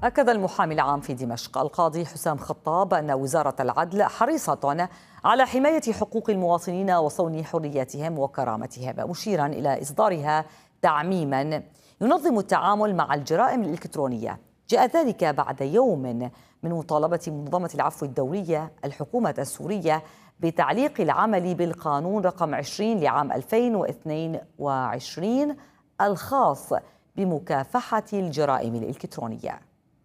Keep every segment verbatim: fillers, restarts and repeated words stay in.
أكد المحامي العام في دمشق القاضي حسام خطاب أن وزارة العدل حريصة على حماية حقوق المواطنين وصون حرياتهم وكرامتهم، مشيرا إلى إصدارها تعميما ينظم التعامل مع الجرائم الإلكترونية. جاء ذلك بعد يوم من مطالبة منظمة العفو الدولية الحكومة السورية بتعليق العمل بالقانون رقم عشرين لعام ألفين واثنين وعشرين الخاص بمكافحة الجرائم الإلكترونية.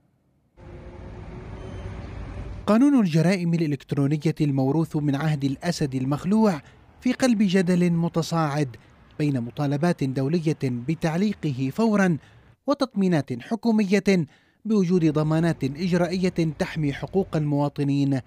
قانون الجرائم الإلكترونية الموروث من عهد الأسد المخلوع في قلب جدل متصاعد بين مطالبات دولية بتعليقه فورا وتطمينات حكومية بوجود ضمانات إجرائية تحمي حقوق المواطنين.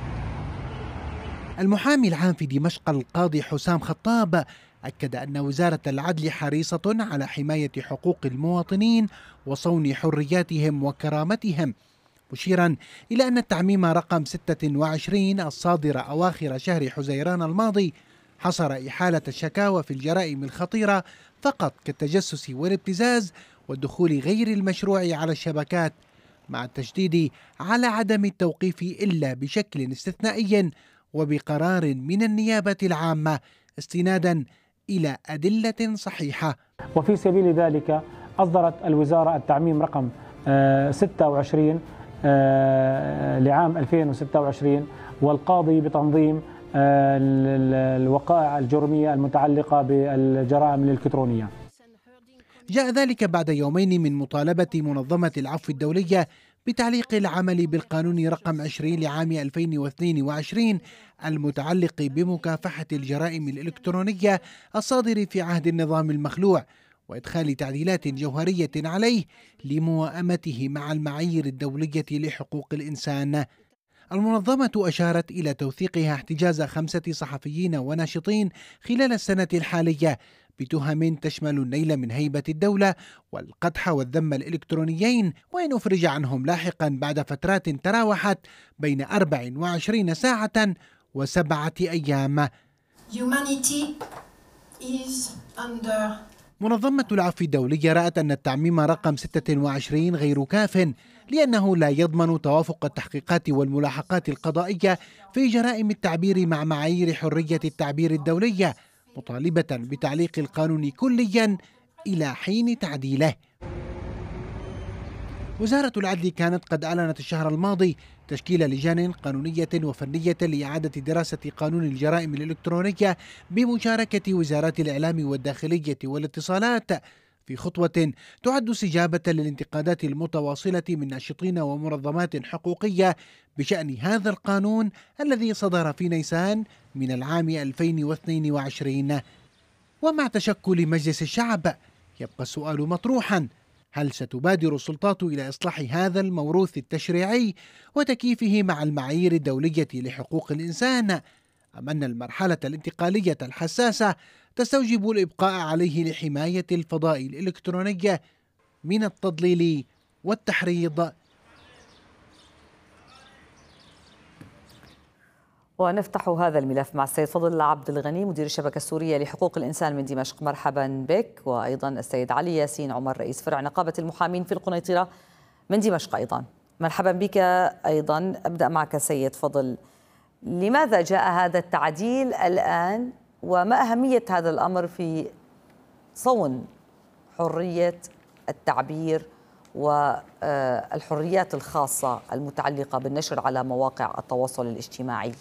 المحامي العام في دمشق القاضي حسام خطاب أكد أن وزارة العدل حريصة على حماية حقوق المواطنين وصون حرياتهم وكرامتهم، مشيرا إلى أن التعميم رقم ستة وعشرين الصادر أواخر شهر حزيران الماضي حصر إحالة الشكاوى في الجرائم الخطيرة فقط كالتجسس والابتزاز والدخول غير المشروع على الشبكات، مع التشديد على عدم التوقيف إلا بشكل استثنائي وبقرار من النيابة العامة استنادا إلى أدلة صحيحة. وفي سبيل ذلك أصدرت الوزارة التعميم رقم ستة وعشرين لعام ألفين وستة وعشرين والقاضي بتنظيم الوقائع الجرمية المتعلقة بالجرائم الإلكترونية. جاء ذلك بعد يومين من مطالبة منظمة العفو الدولية بتعليق العمل بالقانون رقم عشرين لعام ألفين واثنين وعشرين المتعلق بمكافحة الجرائم الإلكترونية الصادر في عهد النظام المخلوع، وإدخال تعديلات جوهرية عليه لموائمته مع المعايير الدولية لحقوق الإنسان. المنظمة أشارت إلى توثيقها احتجاز خمسة صحفيين وناشطين خلال السنة الحالية بتهم تشمل النيل من هيبة الدولة والقدح والذم الإلكترونيين، وإن أفرج عنهم لاحقا بعد فترات تراوحت بين أربع وعشرين ساعة وسبعة أيام. منظمة العفو الدولية رأت أن التعميم رقم ستة وعشرين غير كاف لأنه لا يضمن توافق التحقيقات والملاحقات القضائية في جرائم التعبير مع معايير حرية التعبير الدولية، مطالبة بتعليق القانون كليا إلى حين تعديله. وزارة العدل كانت قد أعلنت الشهر الماضي تشكيل لجان قانونية وفنية لإعادة دراسة قانون الجرائم الإلكترونية بمشاركة وزارات الإعلام والداخلية والاتصالات، في خطوة تعد استجابة للانتقادات المتواصلة من ناشطين ومنظمات حقوقية بشأن هذا القانون الذي صدر في نيسان من العام ألفين واثنين وعشرين. ومع تشكل مجلس الشعب يبقى السؤال مطروحا: هل ستبادر السلطات إلى إصلاح هذا الموروث التشريعي وتكييفه مع المعايير الدولية لحقوق الإنسان، أم أن المرحلة الانتقالية الحساسة تستوجب الإبقاء عليه لحماية الفضاء الإلكتروني من التضليل والتحريض؟ ونفتح هذا الملف مع السيد فضل عبد الغني مدير الشبكة السورية لحقوق الإنسان من دمشق. مرحبا بك. وأيضا السيد علي ياسين عمر رئيس فرع نقابة المحامين في القنيطرة من دمشق أيضا. مرحبا بك أيضا. أبدأ معك سيد فضل، لماذا جاء هذا التعديل الآن وما أهمية هذا الأمر في صون حرية التعبير والحريات الخاصة المتعلقة بالنشر على مواقع التواصل الاجتماعي؟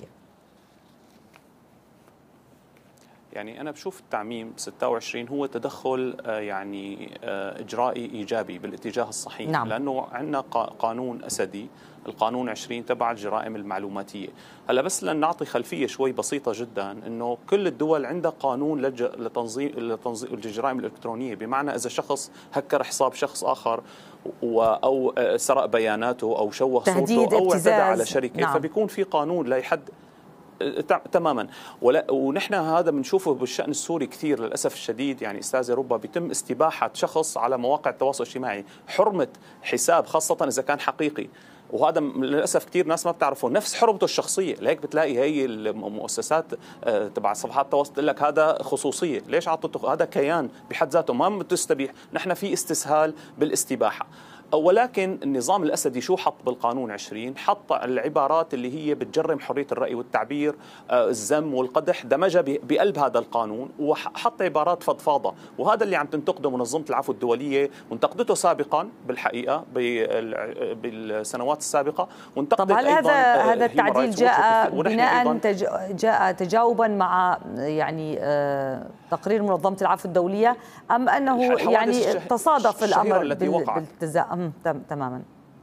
يعني أنا بشوف التعميم ستة وعشرين هو تدخل يعني إجرائي إيجابي بالاتجاه الصحيح. نعم. لأنه عندنا قانون أسدي، القانون عشرين تبع الجرائم المعلوماتية. هلا بس لنعطي خلفية شوي بسيطة جدا، إنه كل الدول عندها قانون لتنظيم لتنظيم الجرائم الإلكترونية، بمعنى إذا شخص هكر حساب شخص آخر أو سرق بياناته أو شوه صورته أو اعتدى على شركة، نعم. فبيكون في قانون لا يحد تماما. ولا ونحن هذا بنشوفه بالشأن السوري كثير للأسف الشديد. يعني أستاذ ربا بيتم استباحة شخص على مواقع التواصل الاجتماعي، حرمة حساب خاصة إذا كان حقيقي، وهذا للأسف كثير ناس ما بتعرفه، نفس حرمته الشخصية. لهيك بتلاقي هي المؤسسات تبع صفحات التواصل تقول لك هذا خصوصية، ليش عطته؟ هذا كيان بحد ذاته ما بتستبيح. نحن في استسهال بالاستباحة. ولكن النظام الأسدي شو حط بالقانون عشرين؟ حط العبارات اللي هي بتجرم حرية الرأي والتعبير، الذم والقدح، دمجها بقلب هذا القانون وحط عبارات فضفاضة، وهذا اللي عم تنتقده منظمة العفو الدولية وانتقدته سابقا بالحقيقة بالسنوات السابقة. طب هل هذا هذا التعديل جاء بناء تج... جاء تجاوبا مع يعني تقرير منظمة العفو الدولية، أم أنه يعني تصادف الأمر بالتزام؟ تماما.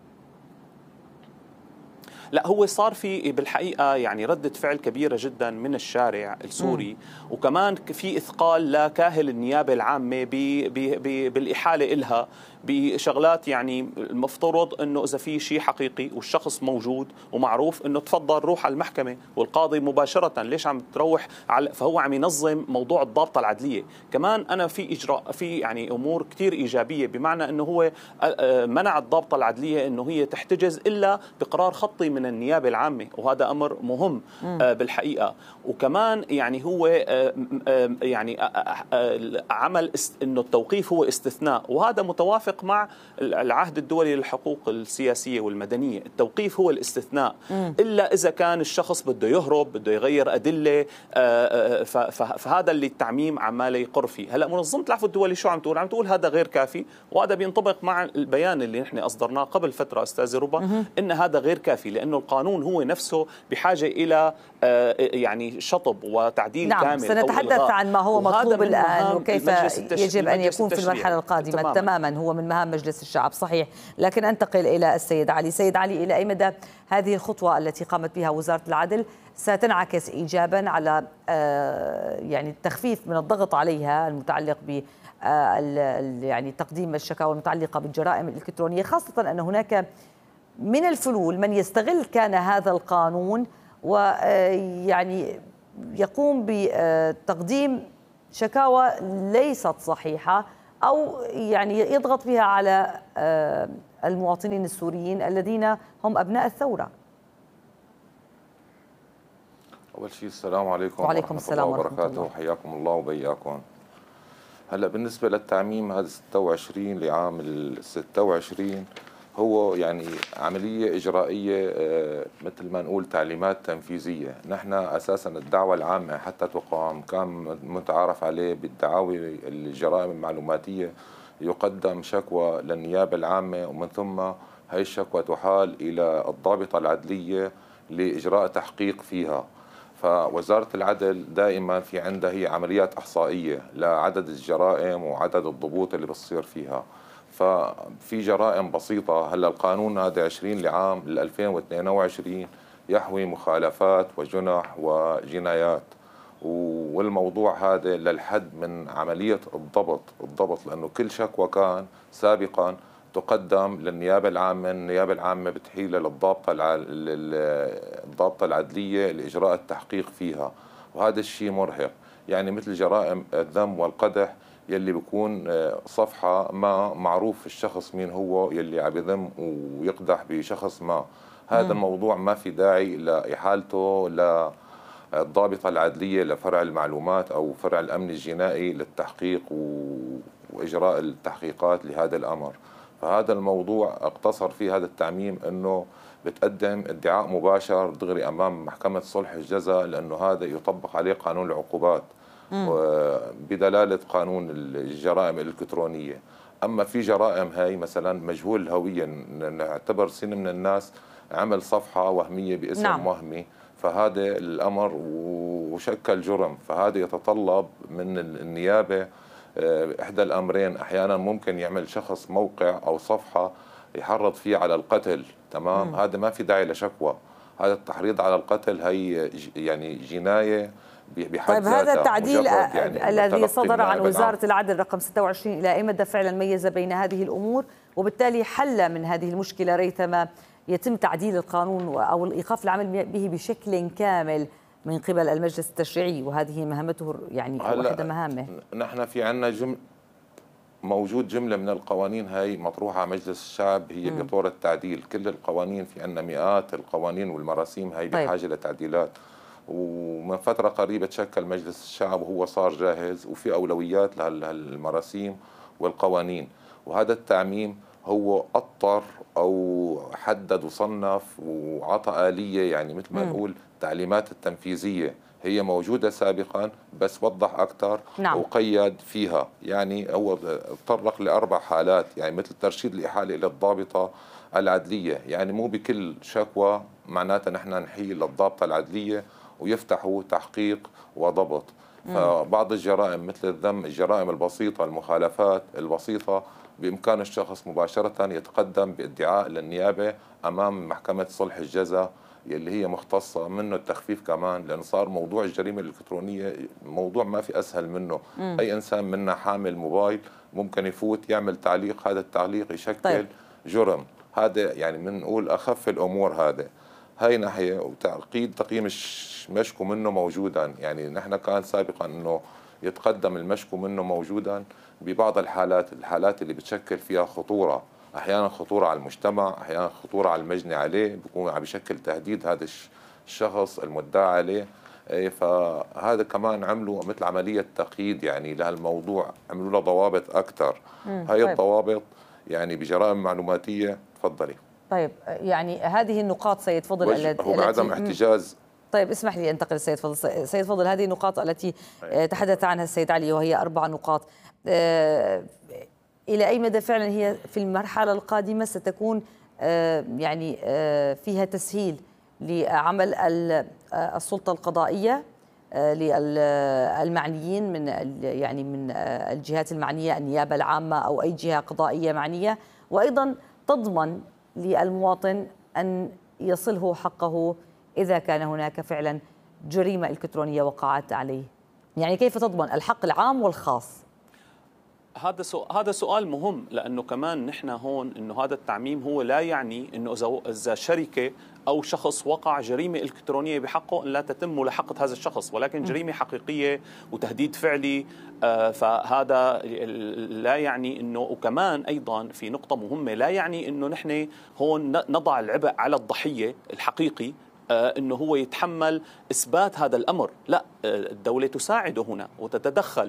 لا، هو صار في بالحقيقة يعني ردة فعل كبيرة جدا من الشارع السوري، م. وكمان في إثقال لكاهل النيابة العامة بي بي بي بالإحالة إلها بشغلات. يعني المفترض أنه إذا في شيء حقيقي والشخص موجود ومعروف أنه تفضل روح على المحكمة والقاضي مباشرة، ليش عم تروح على؟ فهو عم ينظم موضوع الضابطة العدلية. كمان أنا في إجراء في يعني أمور كتير إيجابية، بمعنى أنه هو منع الضابطة العدلية أنه هي تحتجز إلا بقرار خطي من النيابة العامة، وهذا أمر مهم م. بالحقيقة. وكمان يعني هو يعني عمل أنه التوقيف هو استثناء، وهذا متوافق مع العهد الدولي للحقوق السياسية والمدنية. التوقيف هو الاستثناء م. إلا إذا كان الشخص بده يهرب، بده يغير أدلة، فهذا اللي التعميم عمال يقر فيه. هلا منظمة العفو الدولي شو عم تقول؟ عم تقول هذا غير كافي، وهذا بينطبق مع البيان اللي نحن أصدرناه قبل فترة أستاذ ربا م. إن هذا غير كافي، لأنه القانون هو نفسه بحاجة إلى يعني شطب وتعديل نعم. كامل. سنتحدث عن ما هو مطلوب الآن وكيف يجب أن يكون في المرحلة القادمة. تماما. تماما هو من مهام مجلس الشعب، صحيح. لكن أنتقل إلى السيد علي. سيد علي، إلى أي مدى هذه الخطوة التي قامت بها وزارة العدل ستنعكس إيجابا على يعني التخفيف من الضغط عليها المتعلق ب يعني تقديم الشكاوى المتعلقة بالجرائم الإلكترونية، خاصة أن هناك من الفلول من يستغل كان هذا القانون ويعني يقوم بتقديم شكاوى ليست صحيحة أو يعني يضغط بها على المواطنين السوريين الذين هم أبناء الثورة؟ أول شيء السلام عليكم وعليكم السلام ورحمة الله وبركاته، وحياكم الله وبياكم. هلا بالنسبة للتعميم هذا ستة وعشرين لعام ال ستة وعشرين هو يعني عملية إجرائية مثل ما نقول تعليمات تنفيذية. نحن أساسا الدعوة العامة حتى تقام كان متعارف عليه بالدعاوي الجرائم المعلوماتية، يقدم شكوى للنيابة العامة ومن ثم هي الشكوى تحال إلى الضابطة العدلية لإجراء تحقيق فيها. فوزارة العدل دائما في عندها هي عمليات إحصائية لعدد الجرائم وعدد الضبوط اللي بتصير فيها. ففي جرائم بسيطة، هلا القانون هذا عشرين لعام ألفين واثنين وعشرين يحوي مخالفات وجنح وجنايات، والموضوع هذا للحد من عملية الضبط الضبط لأنه كل شكوى كان سابقا تقدم للنيابة العامة، النيابة العامة بتحيل للضابطة الضابطة العدلية لإجراء التحقيق فيها، وهذا الشيء مرهق. يعني مثل جرائم الذم والقدح يلي بيكون صفحة ما معروف الشخص مين هو يلي عم يذم ويقدح بشخص ما، هذا الموضوع ما في داعي لإحالته للضابطة العدلية لفرع المعلومات أو فرع الأمن الجنائي للتحقيق وإجراء التحقيقات لهذا الأمر. فهذا الموضوع اقتصر فيه هذا التعميم أنه بتقدم ادعاء مباشر دغري أمام محكمة صلح الجزاء، لأنه هذا يطبق عليه قانون العقوبات بدلالة قانون الجرائم الإلكترونية. أما في جرائم هاي مثلا مجهول الهوية، نعتبر سن من الناس عمل صفحة وهمية باسم نعم. وهمي، فهذا الأمر وشكل جرم، فهذا يتطلب من النيابة إحدى الأمرين. أحيانا ممكن يعمل شخص موقع أو صفحة يحرض فيه على القتل، تمام، مم. هذا ما في داعي لشكوى، هذا التحريض على القتل هي يعني جناية بحد طيب هذا التعديل يعني الذي صدر عن وزارة العدل رقم ستة وعشرين إلى أي مدى فعلا ميز بين هذه الأمور وبالتالي حل من هذه المشكلة ريثما يتم تعديل القانون أو الإيقاف العمل به بشكل كامل من قبل المجلس التشريعي، وهذه مهمته يعني واحدة مهامه؟ نحن في عنا جمل موجود جملة من القوانين هاي مطروحة على مجلس الشعب هي م. بطور التعديل. كل القوانين في عنا مئات القوانين والمراسيم هاي بحاجة طيب. لتعديلات، ومن فترة قريبة تشكل مجلس الشعب وهو صار جاهز وفي أولويات للمراسيم والقوانين. وهذا التعميم هو أطر أو حدد وصنف وعطى آلية، يعني مثل ما نقول تعليمات التنفيذية هي موجودة سابقا بس وضح أكثر نعم. وقيد فيها. يعني هو تطرق لأربع حالات، يعني مثل ترشيد الإحالة إلى الضابطة العدلية، يعني مو بكل شكوى معناتها نحن نحيل للضابطة العدلية ويفتحوا تحقيق وضبط. فبعض الجرائم مثل الذم، الجرائم البسيطة، المخالفات البسيطة، بإمكان الشخص مباشرة يتقدم بادعاء للنيابة أمام محكمة صلح الجزاء اللي هي مختصة منه التخفيف كمان، لأنه صار موضوع الجريمة الإلكترونية موضوع ما في أسهل منه. مم. أي إنسان منا حامل موبايل ممكن يفوت يعمل تعليق، هذا التعليق يشكل طيب. جرم. هذا يعني بنقول أخف الأمور. هذا هاي ناحية. وتعقيد تقييم المشكو منه موجودا، يعني نحن كان سابقا أنه يتقدم المشكو منه موجودا ببعض الحالات، الحالات اللي بتشكل فيها خطورة، أحيانا خطورة على المجتمع، أحيانا خطورة على المجني عليه، بيكون عم بيشكل تهديد هذا الشخص المدعى عليه. فهذا كمان عملوا مثل عملية تقييد يعني لهالموضوع، عملوا له ضوابط أكثر. هاي طيب. الضوابط يعني بجرائم معلوماتية. تفضلي. طيب يعني هذه النقاط سيد فضل التي هو بعدم احتجاز. طيب اسمح لي انتقل سيد فضل. سيد فضل، هذه النقاط التي تحدث عنها السيد علي وهي أربع نقاط، إلى أي مدى فعلا هي في المرحلة القادمة ستكون يعني فيها تسهيل لعمل السلطة القضائية للمعنيين من يعني من الجهات المعنية، النيابة العامة أو أي جهة قضائية معنية، وأيضا تضمن للمواطن أن يصله حقه إذا كان هناك فعلا جريمة إلكترونية وقعت عليه؟ يعني كيف تضمن الحق العام والخاص؟ هذا هذا سؤال مهم، لانه كمان نحن هون انه هذا التعميم هو لا يعني انه اذا اذا شركه او شخص وقع جريمه الكترونيه بحقه ان لا تتم ملاحقه هذا الشخص، ولكن جريمه حقيقيه وتهديد فعلي، فهذا لا يعني انه. وكمان ايضا في نقطه مهمه، لا يعني انه نحن هون نضع العبء على الضحيه الحقيقي أنه هو يتحمل إثبات هذا الأمر. لا، الدولة تساعده هنا وتتدخل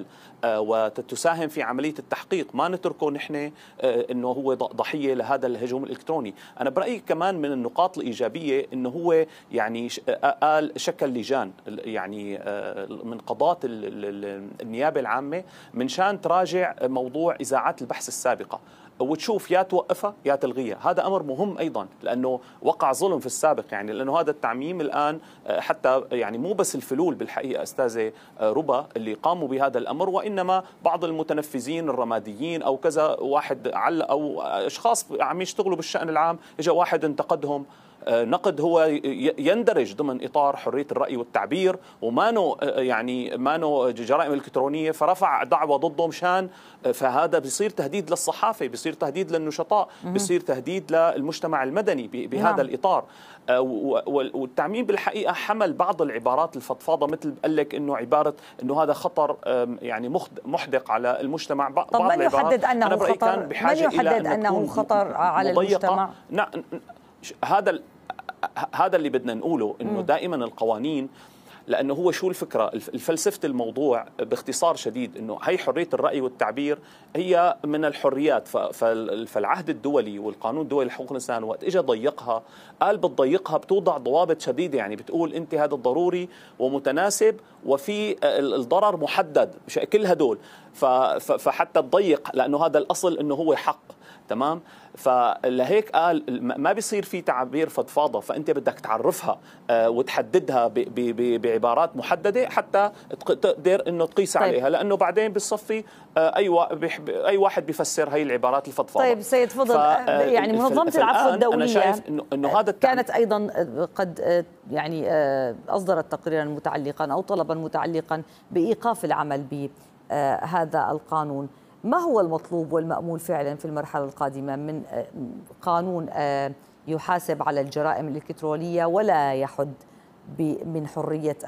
وتساهم في عملية التحقيق، ما نتركه نحن أنه هو ضحية لهذا الهجوم الإلكتروني. أنا برأيي كمان من النقاط الإيجابية أنه هو يعني قال شكل لجان يعني من قضاة النيابة العامة من شان تراجع موضوع إذاعات البحث السابقة وتشوف يا توقفها يا تلغيها. هذا أمر مهم أيضا، لأنه وقع ظلم في السابق، يعني لأنه هذا التعميم الآن حتى يعني مو بس الفلول بالحقيقة أستاذة ربا اللي قاموا بهذا الأمر، وإنما بعض المتنفذين الرماديين أو كذا واحد علق أو أشخاص عم يشتغلوا بالشأن العام، إجا واحد انتقدهم نقد هو يندرج ضمن إطار حرية الرأي والتعبير ومانو يعني مانو جرائم إلكترونية، فرفع دعوة ضده مشان، فهذا بيصير تهديد للصحافة، بيصير تهديد للنشطاء، بيصير تهديد للمجتمع المدني بهذا نعم. الإطار. والتعميم بالحقيقة حمل بعض العبارات الفضفاضة، مثل قال لك إنه عبارة إنه هذا خطر يعني محدق على المجتمع. بعض طب من يحدد أنه خطر؟ من يحدد أنه خطر على المجتمع؟ نعم، هذا هذا اللي بدنا نقوله، انه دائما القوانين، لانه هو شو الفكره الفلسفه الموضوع باختصار شديد، انه هي حريه الراي والتعبير هي من الحريات. فالعهد الدولي والقانون الدولي لحقوق الانسان وقت اجى ضيقها، قال بتضيقها بتوضع ضوابط شديده، يعني بتقول انت هذا ضروري ومتناسب وفي الضرر محدد، كل هدول فحتى تضيق، لانه هذا الاصل انه هو حق. تمام. فلهيك قال ما بيصير في تعبير فضفاضه، فانت بدك تعرفها وتحددها بعبارات محدده حتى تقدر انه تقيس طيب. عليها، لانه بعدين بالصفي اي اي واحد بيفسر هي العبارات الفضفاضه. طيب سيد فضل، يعني منظمه العفو الدوليه أنا شايف إنه إنه هذا كانت ايضا قد يعني اصدرت تقريرا متعلقا او طلبا متعلقا بايقاف العمل بهذا القانون. ما هو المطلوب والمأمول فعلا في المرحلة القادمة من قانون يحاسب على الجرائم الإلكترونية ولا يحد من حرية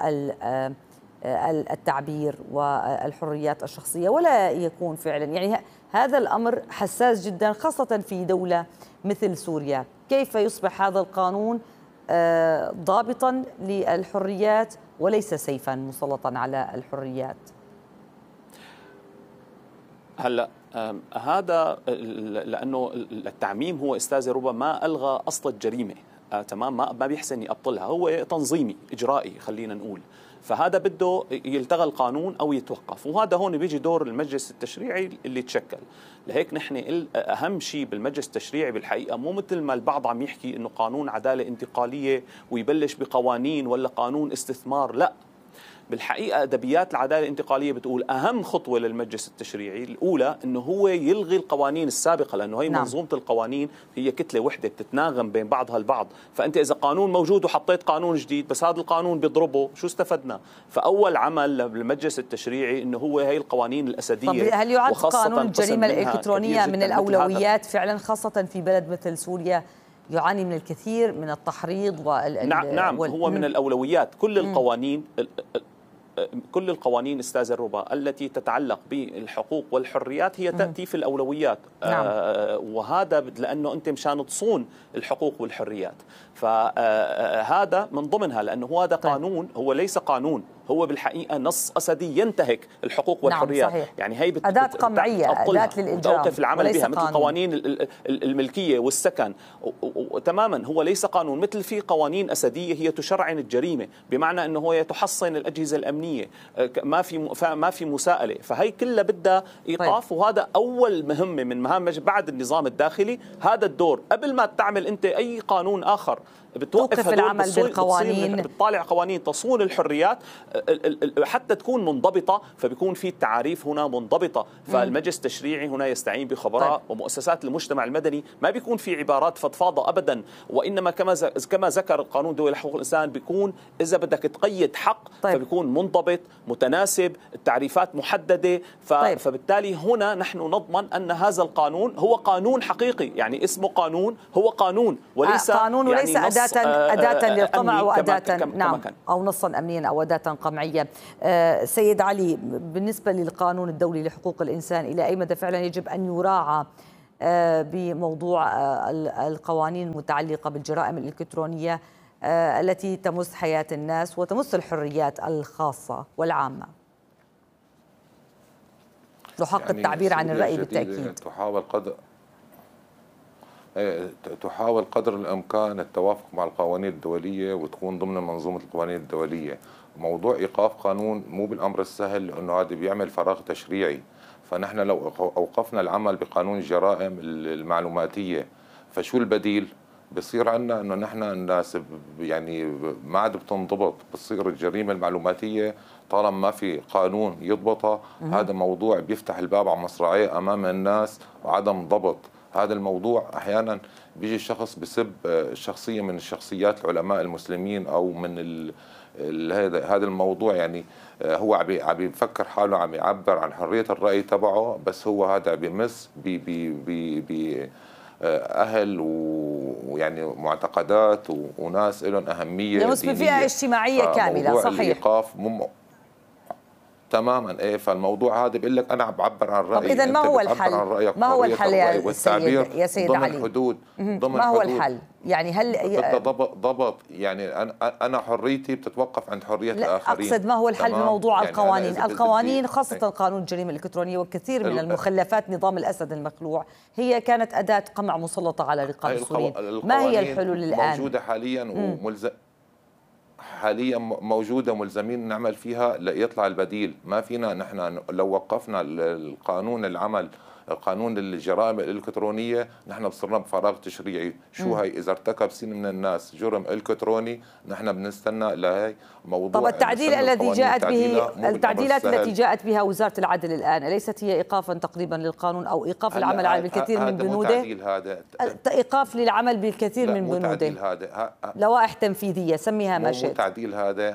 التعبير والحريات الشخصية، ولا يكون فعلا يعني هذا الأمر حساس جدا خاصة في دولة مثل سوريا؟ كيف يصبح هذا القانون ضابطا للحريات وليس سيفا مسلطا على الحريات؟ هلا هذا لأنه التعميم هو أستاذ ربما ما ألغى أصل الجريمة. آه تمام، ما ما بيحسن يبطلها، هو تنظيمي إجرائي خلينا نقول. فهذا بده يلتغى القانون أو يتوقف، وهذا هون بيجي دور المجلس التشريعي اللي تشكل. لهيك نحن أهم شيء بالمجلس التشريعي بالحقيقة مو مثل ما البعض عم يحكي إنه قانون عدالة انتقالية ويبلش بقوانين ولا قانون استثمار، لا. بالحقيقة أدبيات العدالة الانتقالية بتقول أهم خطوة للمجلس التشريعي الأولى أنه هو يلغي القوانين السابقة، لأنه هي نعم. منظومة القوانين هي كتلة وحدة بتتناغم بين بعضها البعض. فأنت إذا قانون موجود وحطيت قانون جديد بس هذا القانون بيضربه، شو استفدنا؟ فأول عمل للمجلس التشريعي أنه هو هي القوانين الأسدية. طب هل يعد قانون الجريمة الإلكترونية من الأولويات فعلا، خاصة في بلد مثل سوريا يعاني من الكثير من التحريض وال... نعم, نعم وال... هو من الأولويات. كل القوانين كل القوانين استاذ الربا التي تتعلق بالحقوق والحريات هي تأتي في الأولويات. نعم. آه وهذا لأنه أنت مشان تصون الحقوق والحريات، فهذا من ضمنها، لأنه هذا قانون، هو ليس قانون، هو بالحقيقة نص أسدي ينتهك الحقوق والحريات. نعم يعني هي بت... أداة قمعية، أداة للإجرام، توقف العمل بها، مثل قوانين الملكية والسكن تماما. هو ليس قانون، مثل في قوانين أسدية هي تشرعن الجريمة، بمعنى أنه هو تحصن الأجهزة الأمنية، ما في ما في مساءلة. فهي كلها بدها إيقاف. طيب. وهذا أول مهمة من مهام بعد النظام الداخلي، هذا الدور. قبل ما تعمل أنت أي قانون آخر بتوقف العمل بالقوانين، بتطالع قوانين تصون الحريات حتى تكون منضبطة، فبيكون في التعاريف هنا منضبطة. فالمجلس التشريعي هنا يستعين بخبراء طيب. ومؤسسات المجتمع المدني، ما بيكون في عبارات فضفاضة أبدا، وإنما كما كما ذكر القانون الدولي لحقوق الإنسان بيكون إذا بدك تقيد حق طيب. فبيكون منضبط متناسب، التعريفات محددة. ف... طيب. فبالتالي هنا نحن نضمن أن هذا القانون هو قانون حقيقي، يعني اسمه قانون، هو قانون وليس آه قانون وليس يعني أداة أداة للقمع وأداة كما نعم كما أو نصا أمنيا أو أداة قمعية. آه سيد علي، بالنسبة للقانون الدولي لحقوق الإنسان، إلى أي مدى فعلا يجب أن يراعى آه بموضوع آه القوانين المتعلقة بالجرائم الإلكترونية آه التي تمس حياة الناس وتمس الحريات الخاصة والعامة؟ لحق يعني التعبير عن الرأي بالتأكيد. تحاول قدر تحاول قدر الامكان التوافق مع القوانين الدوليه وتكون ضمن منظومه القوانين الدوليه. موضوع ايقاف قانون مو بالامر السهل، لانه هذا بيعمل فراغ تشريعي. فنحن لو اوقفنا العمل بقانون الجرائم المعلوماتيه، فشو البديل؟ بصير عندنا انه نحن الناس يعني ما عاد بتنضبط، بتصير الجريمه المعلوماتيه طالما ما في قانون يضبطها. هذا موضوع بيفتح الباب على مصراعيه امام الناس وعدم ضبط. هذا الموضوع احيانا بيجي الشخص بسب شخصيه من الشخصيات العلماء المسلمين او من هذا هذا الموضوع، يعني هو عم بيفكر حاله عم يعبر عن حريه الراي تبعه، بس هو هذا بيمس بي بي بي بي اهل ويعني معتقدات وناس لهم اهميه يمس بفئه اجتماعيه كامله. صحيح. الايقاف مم... تماما ايه. فالموضوع هذا بيقول لك انا عم بعبر عن رايي. طب اذا ما هو الحل؟ ما هو الحل يا سيد يا سيد علي؟ ضمن حدود ضمن ما هو حدود. الحل؟ يعني هل ضبط ضبط يعني انا انا حريتي بتتوقف عند حريه لا الاخرين. اقصد ما هو الحل بموضوع يعني القوانين؟ القوانين خاصه ايه. قانون الجريمه الالكترونيه وكثير من المخلفات نظام الاسد المخلوع هي كانت اداه قمع مسلطه على رقاب السوريين. ما هي الحلول الان؟ موجوده حاليا وملزم حاليا موجودة، ملزمين نعمل فيها ليطلع البديل. ما فينا نحن لو وقفنا القانون العمل قانون الجرائم الإلكترونية نحن بصرنا بفراغ تشريعي. شو هي؟ إذا ارتكب سين من الناس جرم إلكتروني نحن بنستنى لهي موضوع. طب التعديل الذي جاءت به التعديلات التي جاءت بها وزارة العدل الآن أليست هي إيقافا تقريبا للقانون أو إيقاف العمل على بالكثير من بنوده؟ هذا إيقاف للعمل بالكثير من بنوده. تعديل هذا لوائح تنفيذية سميها ما شئت. تعديل هذا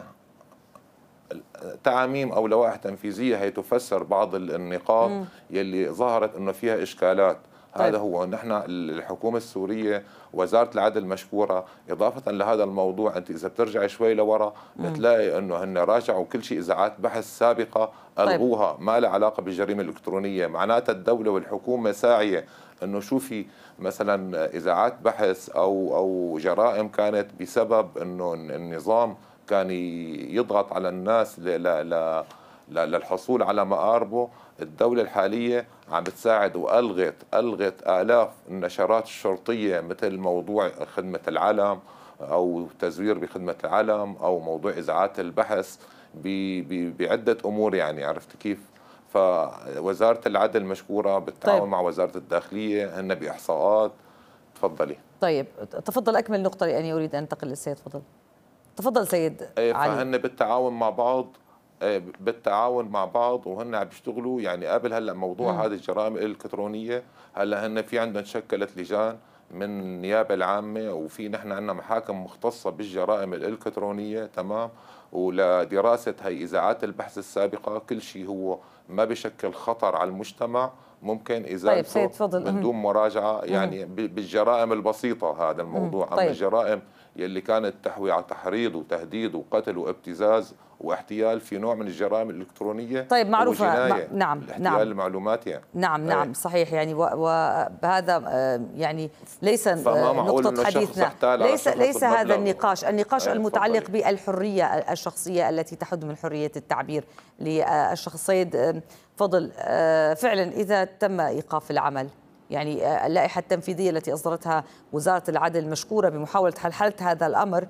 تعاميم او لوائح تنفيذيه هي تفسر بعض النقاط مم. يلي ظهرت انه فيها اشكالات. طيب. هذا هو. نحن الحكومه السوريه وزاره العدل مشكوره. اضافه لهذا الموضوع انت اذا بترجع شوي لورا بتلاقي انه هن راجعوا كل شيء اذاعات بحث سابقه الغوها. طيب. ما لها علاقه بالجريمه الالكترونيه. معناتها الدوله والحكومه ساعيه انه شوفي مثلا اذاعات بحث او او جرائم كانت بسبب انه النظام كان يضغط على الناس ل ل للحصول على مآربه، الدولة الحالية عم بتساعد وألغت ألغت آلاف النشرات الشرطية مثل موضوع خدمة العلم أو تزوير بخدمة العلم أو موضوع إذاعات البحث بعدة أمور، يعني عرفت كيف؟ فوزارة العدل مشكورة بالتعاون طيب. مع وزارة الداخلية هن بإحصاءات. تفضلي. طيب تفضل أكمل نقطة لأني أريد أن أنتقل للسيد. تفضل تفضل سيد علي. فهن بالتعاون مع بعض بالتعاون مع بعض وهن عم بيشتغلوا. يعني قبل هلا موضوع م. هذه الجرائم الإلكترونية، هلا هن في عندهم شكلت لجان من النيابة العامة، وفي نحن عندنا محاكم مختصة بالجرائم الإلكترونية، تمام، ولدراسة هي إذاعات البحث السابقة. كل شيء هو ما بشكل خطر على المجتمع ممكن إزالته طيب من دون مراجعة، يعني بالجرائم البسيطة هذا الموضوع. طيب. أما الجرائم يلي كانت تحوي على تحريض وتهديد وقتل وابتزاز واحتيال، في نوع من الجرائم الإلكترونية طيب معروفة مع... نعم نعم المعلومات يعني. نعم نعم أي. صحيح يعني وهذا يعني ليس نقطة حديثنا، ليس ليس هذا النقاش النقاش المتعلق بالحرية الشخصية التي تحد من حرية التعبير للشخص. سيد فضل، فعلا إذا تم إيقاف العمل، يعني اللائحة التنفيذية التي أصدرتها وزارة العدل مشكورة بمحاولة حل هذا الأمر،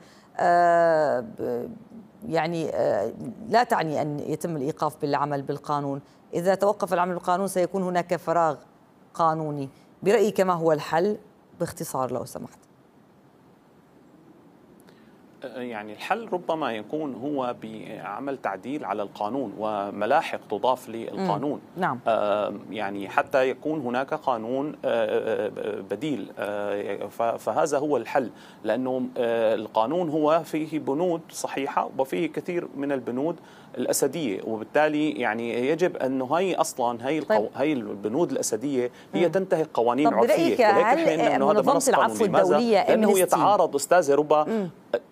يعني لا تعني أن يتم الإيقاف بالعمل بالقانون. إذا توقف العمل بالقانون سيكون هناك فراغ قانوني. برأيك ما هو الحل باختصار لو سمحت؟ يعني الحل ربما يكون هو بعمل تعديل على القانون وملاحق تضاف للقانون. نعم. آه يعني حتى يكون هناك قانون آه بديل، آه فهذا هو الحل، لأنه آه القانون هو فيه بنود صحيحة وفيه كثير من البنود الأسدية، وبالتالي يعني يجب أنه هي أصلا هي القو... هي البنود الأسدية هي تنتهك قوانين عرفية. ولكن احنا هذا منظمة العفو الدولية لأنه يتعارض أستاذة ربا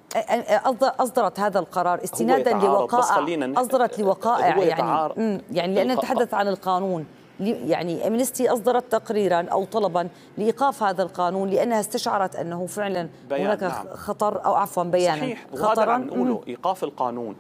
أصدرت هذا القرار استنادا لوقائع أصدرت لوقائع يعني يعني لأن نتحدث عن القانون. يعني أمنستي أصدرت تقريرا أو طلبا لإيقاف هذا القانون لأنها استشعرت أنه فعلا هناك نعم. خطر أو عفوا بيانا صحيح. خطرا نقوله إيقاف القانون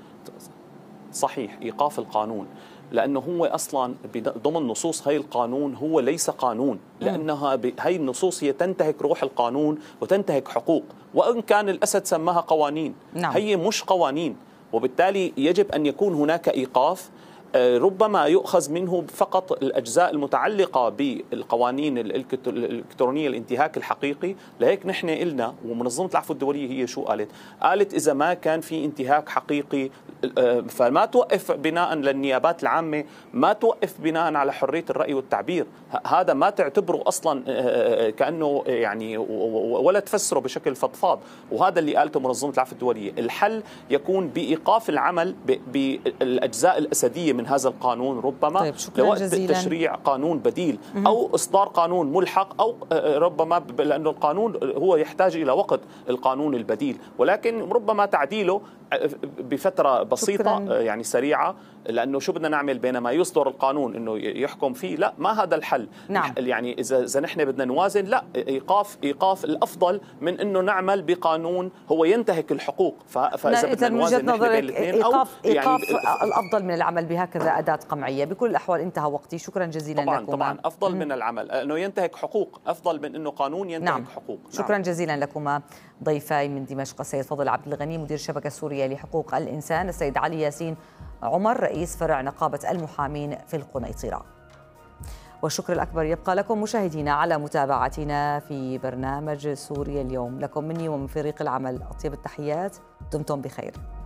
صحيح إيقاف القانون، لأنه هو أصلا ضمن نصوص هاي القانون هو ليس قانون، لأنها هاي النصوص هي تنتهك روح القانون وتنتهك حقوق، وإن كان الأسد سماها قوانين. نعم. هي مش قوانين، وبالتالي يجب أن يكون هناك إيقاف. ربما يؤخذ منه فقط الأجزاء المتعلقة بالقوانين الإلكترونية الانتهاك الحقيقي. لهيك نحن قلنا ومنظمة العفو الدولية هي شو قالت؟ قالت إذا ما كان في انتهاك حقيقي فما توقف بناء للنيابات العامة، ما توقف بناء على حرية الرأي والتعبير. هذا ما تعتبره أصلا كأنه يعني ولا تفسره بشكل فضفاض، وهذا اللي قالته منظمة العفو الدولية. الحل يكون بإيقاف العمل بالأجزاء الأسدية من هذا القانون، ربما طيب لوقت تشريع قانون بديل أو إصدار قانون ملحق، أو ربما لأنه القانون هو يحتاج إلى وقت القانون البديل، ولكن ربما تعديله بفترة بسيطة شكراً. يعني سريعة، لأنه شو بدنا نعمل بينما يصدر القانون إنه يحكم فيه؟ لا، ما هذا الحل. نعم. يعني إذا إذا نحن بدنا نوازن، لا، إيقاف إيقاف الأفضل من إنه نعمل بقانون هو ينتهك الحقوق. فإذا بدنا نوازن نحن بين الاثنين، إيقاف أو إيقاف يعني الأفضل من العمل بهكذا أداة قمعية. بكل الأحوال انتهى وقتي، شكرا جزيلا طبعاً لكم. طبعا أفضل من العمل إنه ينتهك حقوق، أفضل من إنه قانون ينتهك نعم. حقوق. شكرا نعم. جزيلا لكما ضيفاي من دمشق السيد فضل عبد الغني مدير الشبكة السورية لحقوق الإنسان، السيد علي ياسين عمر رئيس فرع نقابة المحامين في القنيطرة. والشكر الأكبر يبقى لكم مشاهدينا على متابعتنا في برنامج سوريا اليوم. لكم مني ومن فريق العمل أطيب التحيات، دمتم بخير.